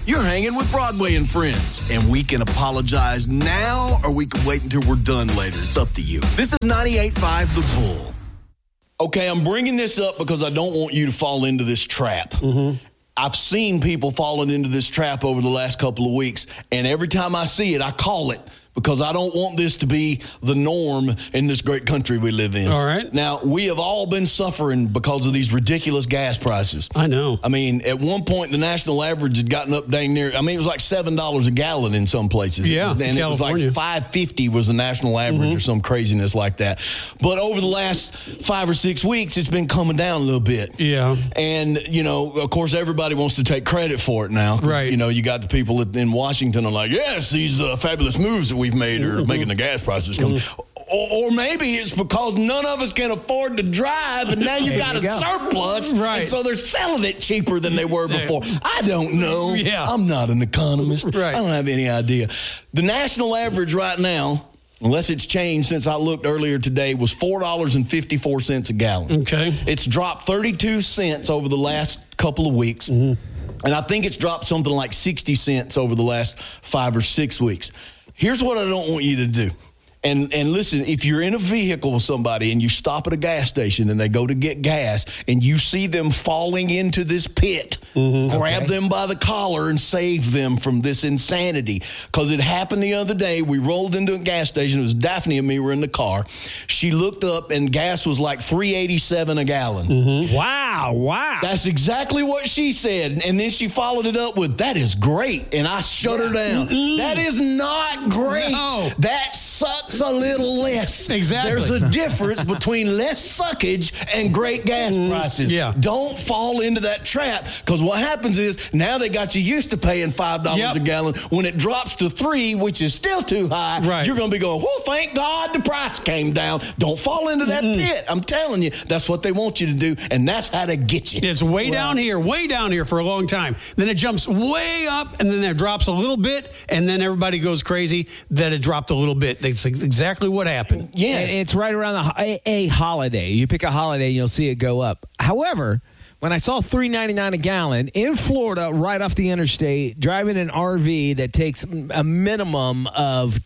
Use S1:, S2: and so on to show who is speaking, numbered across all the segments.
S1: You're hanging with Broadway and Friends, and we can apologize now or we can wait until we're done later. It's up to you. This is 98.5 The Bull. Okay, I'm bringing this up because I don't want you to fall into this trap. Mm-hmm. I've seen people falling into this trap over the last couple of weeks, and every time I see it, I call it. Because I don't want this to be the norm in this great country we live in.
S2: All right.
S1: Now, we have all been suffering because of these ridiculous gas prices.
S2: I know.
S1: I mean, at one point, the national average had gotten up dang near, it was like $7 a gallon in some places.
S2: Yeah,
S1: and
S2: California.
S1: It was like $5.50 was the national average or some craziness like that. But over the last 5 or 6 weeks, it's been coming down a little bit.
S2: Yeah.
S1: And, of course, everybody wants to take credit for it now.
S2: Right.
S1: You got the people in Washington are like, yes, these fabulous moves that we've made are making the gas prices come. Or maybe it's because none of us can afford to drive, and now you've got a surplus,
S2: right?
S1: And so they're selling it cheaper than they were before. I don't know.
S2: Yeah.
S1: I'm not an economist.
S2: Right.
S1: I don't have any idea. The national average right now, unless it's changed since I looked earlier today, was $4.54 a gallon.
S2: Okay.
S1: It's dropped 32 cents over the last couple of weeks. And I think it's dropped something like 60 cents over the last 5 or 6 weeks. Here's what I don't want you to do. And listen, if you're in a vehicle with somebody and you stop at a gas station and they go to get gas and you see them falling into this pit, grab them by the collar and save them from this insanity. Because it happened the other day. We rolled into a gas station. It was Daphne and me were in the car. She looked up and gas was like $3.87 a gallon.
S3: Wow.
S1: That's exactly what she said. And then she followed it up with, that is great. And I shut her down. That is not great.
S2: No.
S1: That sucks a little less.
S2: Exactly.
S1: There's a difference between less suckage and great gas prices.
S2: Yeah.
S1: Don't fall into that trap, because what happens is now they got you used to paying $5 a gallon. When it drops to $3, which is still too high, you're going to be going, well, thank God the price came down. Don't fall into that pit. I'm telling you, that's what they want you to do, and that's how they get you.
S2: It's way down here for a long time. Then it jumps way up, and then it drops a little bit, and then everybody goes crazy that it dropped a little bit. That's exactly what happened.
S1: Yes.
S3: It's right around a holiday. You pick a holiday and you'll see it go up. However, when I saw $3.99 a gallon in Florida right off the interstate, driving an RV that takes a minimum of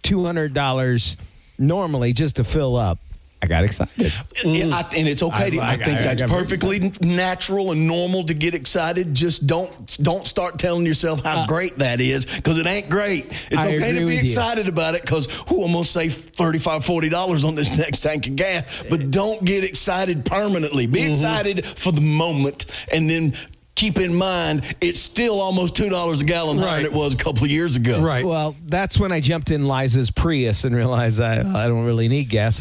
S3: $200 normally just to fill up, I got excited.
S1: And it's okay. I think that's perfectly natural and normal to get excited. Just don't start telling yourself how great that is, because it ain't great. It's okay to be excited about it, because I'm going to save $35, $40 on this next tank of gas. But don't get excited permanently. Be excited for the moment, and then keep in mind, it's still almost $2 a gallon higher than it was a couple of years ago.
S2: Right.
S3: Well, that's when I jumped in Liza's Prius and realized I don't really need gas.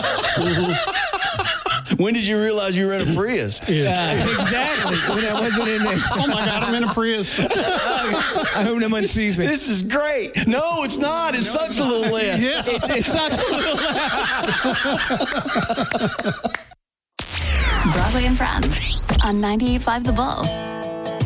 S1: When did you realize you were in a Prius?
S3: Exactly. When I wasn't in there.
S2: Oh, my God, I'm in a Prius.
S3: I hope no one sees me.
S1: This is great. No, it's not. It sucks a little less.
S2: Yes.
S3: It sucks a little less.
S4: Broadway and Friends on 98.5 The Bull.